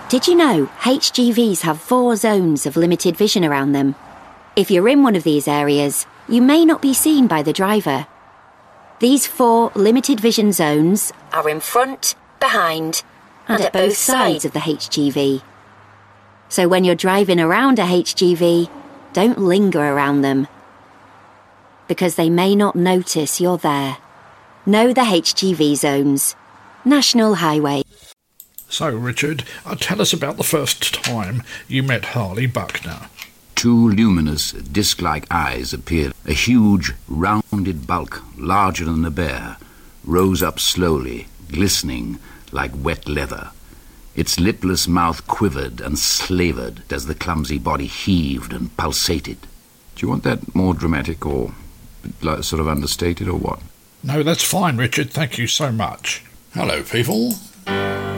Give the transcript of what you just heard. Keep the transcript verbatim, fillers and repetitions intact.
Did you know H G Vs have four zones of limited vision around them? If you're in one of these areas, you may not be seen by the driver. These four limited vision zones are in front, behind, and at both sides of the H G V. So when you're driving around a H G V, don't linger around them, because they may not notice you're there. Know the H G V zones. National Highway. So, Richard, uh, tell us about the first time you met Harley Buckner. Two luminous, disc-like eyes appeared. A huge, rounded bulk, larger than a bear, rose up slowly, glistening like wet leather. Its lipless mouth quivered and slavered as the clumsy body heaved and pulsated. Do you want that more dramatic or like, sort of understated or what? No, that's fine, Richard. Thank you so much. Hello, people.